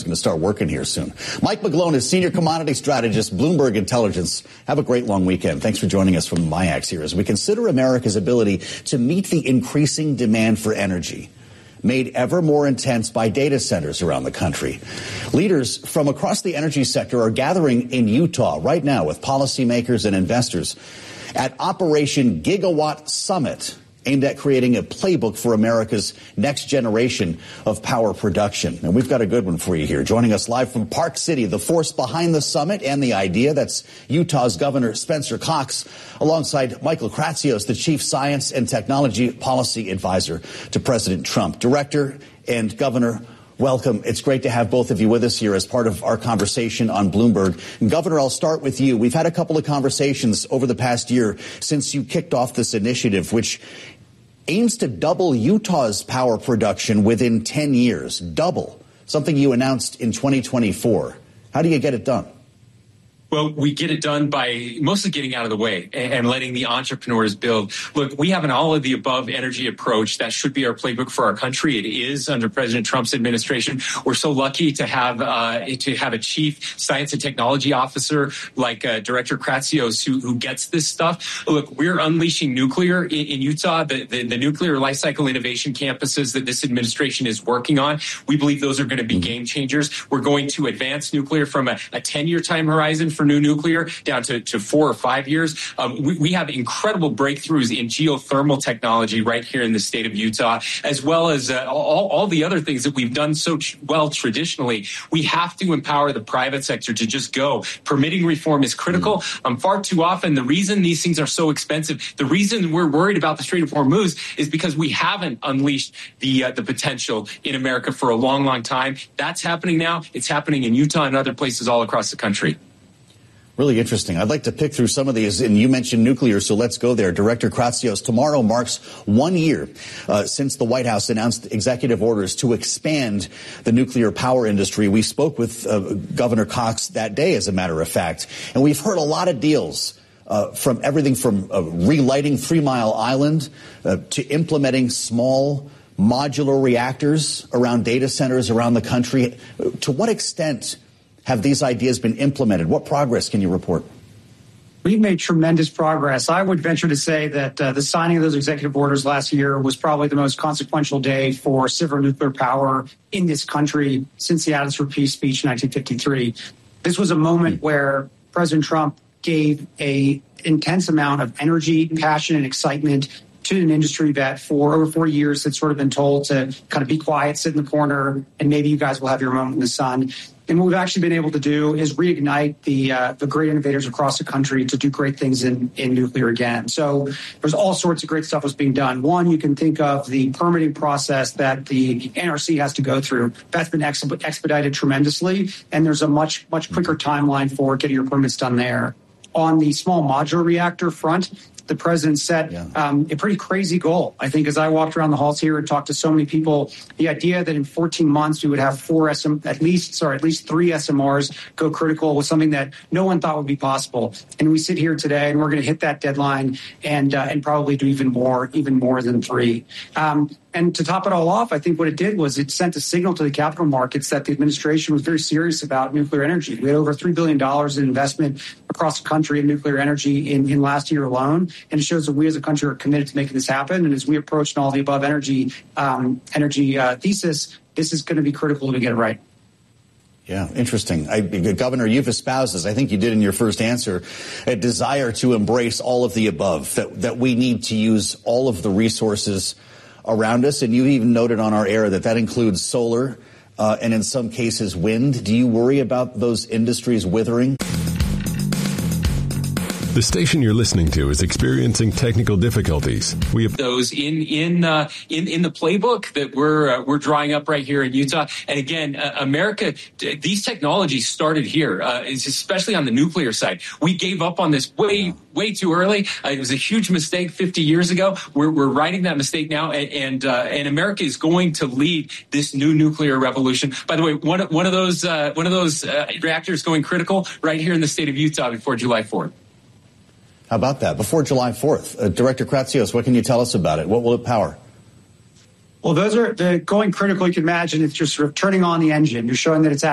going to start working here soon. Mike McGlone is senior commodity strategist, Bloomberg Intelligence. Have a great long weekend. Thanks for joining us from MIAX here as we consider America's ability to meet the increasing demand for energy, made ever more intense by data centers around the country. Leaders from across the energy sector are gathering in Utah right now with policymakers and investors at Operation Gigawatt Summit, aimed at creating a playbook for America's next generation of power production. And we've got a good one for you here. Joining us live from Park City, the force behind the summit and the idea, that's Utah's Governor Spencer Cox, alongside Michael Kratsios, the Chief Science and Technology Policy Advisor to President Trump. Director and Governor, welcome. It's great to have both of you with us here as part of our conversation on Bloomberg. And Governor, I'll start with you. We've had a couple of conversations over the past year since you kicked off this initiative, which aims to double Utah's power production within 10 years. Double. Something you announced in 2024. How do you get it done? Well, we get it done by mostly getting out of the way and letting the entrepreneurs build. Look, we have an all-of-the-above energy approach. That should be our playbook for our country. It is under President Trump's administration. We're so lucky to have a chief science and technology officer like Director Kratsios who gets this stuff. Look, we're unleashing nuclear in Utah, the nuclear life cycle innovation campuses that this administration is working on. We believe those are going to be game changers. We're going to advance nuclear from a 10-year time horizon for new nuclear down to 4 or 5 years. We have incredible breakthroughs in geothermal technology right here in the state of Utah, as well as all the other things that we've done so well traditionally. We have to empower the private sector to just go. Permitting reform is critical. Far too often, the reason these things are so expensive, the reason we're worried about the Strait of Hormuz is because we haven't unleashed the potential in America for a long, long time. That's happening now. It's happening in Utah and other places all across the country. Really interesting. I'd like to pick through some of these, and you mentioned nuclear, so let's go there. Director Kratsios, tomorrow marks 1 year since the White House announced executive orders to expand the nuclear power industry. We spoke with Governor Cox that day, as a matter of fact, and we've heard a lot of deals from everything from relighting 3 Mile Island to implementing small modular reactors around data centers around the country. To what extent have these ideas been implemented? What progress can you report? We've made tremendous progress. I would venture to say that the signing of those executive orders last year was probably the most consequential day for civil nuclear power in this country since the Atoms for Peace speech in 1953. This was a moment where President Trump gave an intense amount of energy, passion, and excitement to an industry that for over 4 years had sort of been told to kind of be quiet, sit in the corner, and maybe you guys will have your moment in the sun. And what we've actually been able to do is reignite the great innovators across the country to do great things in nuclear again. So there's all sorts of great stuff that's being done. One, you can think of the permitting process that the NRC has to go through. That's been expedited tremendously, and there's a much quicker timeline for getting your permits done there. On the small modular reactor front, the president set a pretty crazy goal. I think as I walked around the halls here and talked to so many people, the idea that in 14 months we would have at least 3 SMRs go critical was something that no one thought would be possible. And we sit here today and we're going to hit that deadline and probably do even more than 3. And to top it all off, I think what it did was it sent a signal to the capital markets that the administration was very serious about nuclear energy. We had over $3 billion in investment across the country in nuclear energy in last year alone. And it shows that we as a country are committed to making this happen. And as we approach an all-the-above energy thesis, this is going to be critical to get it right. Yeah, interesting. Governor, you've espoused, as I think you did in your first answer, a desire to embrace all of the above, that we need to use all of the resources around us. And you even noted on our air that includes solar and in some cases wind. Do you worry about those industries withering? The station you're listening to is experiencing technical difficulties. We have those in the playbook that we're drawing up right here in Utah. And again, America, these technologies started here, especially on the nuclear side. We gave up on this way too early. It was a huge mistake 50 years ago. We're righting that mistake now, and America is going to lead this new nuclear revolution. By the way, one of those reactors going critical right here in the state of Utah before July 4th. How about that? Before July 4th, Director Kratsios, what can you tell us about it? What will it power? Well, those are the going critical. You can imagine it's just sort of turning on the engine. You're showing that it's